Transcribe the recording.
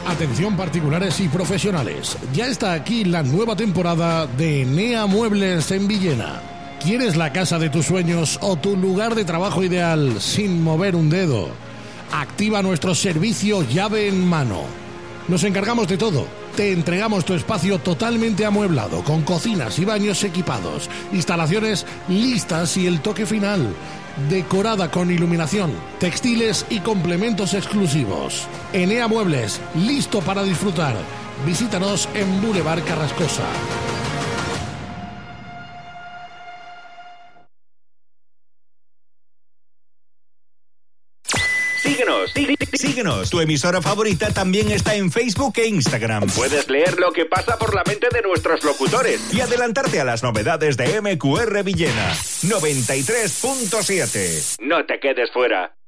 Atención particulares y profesionales. Ya está aquí la nueva temporada de Enea Muebles en Villena. ¿Quieres la casa de tus sueños o tu lugar de trabajo ideal sin mover un dedo? Activa nuestro servicio llave en mano. Nos encargamos de todo. Te entregamos tu espacio totalmente amueblado, con cocinas y baños equipados, instalaciones listas y el toque final, decorada con iluminación, textiles y complementos exclusivos. Enea Muebles, listo para disfrutar. Visítanos en Boulevard Carrascosa. Síguenos. Tu emisora favorita también está en Facebook e Instagram. Puedes leer lo que pasa por la mente de nuestros locutores y adelantarte a las novedades de MQR Villena 93.7. No te quedes fuera.